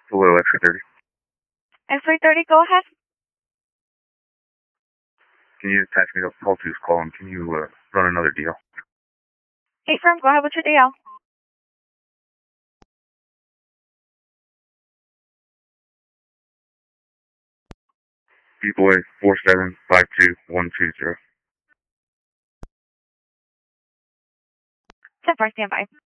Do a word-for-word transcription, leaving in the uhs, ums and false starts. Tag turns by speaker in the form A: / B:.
A: Hello, X three thirty.
B: X three thirty, go ahead.
A: Can you attach me to Paul two's call and can you uh, run another deal?
B: eight firm, go ahead with your deal.
A: B-boy four seven five two one two zero.
B: ten four, stand by.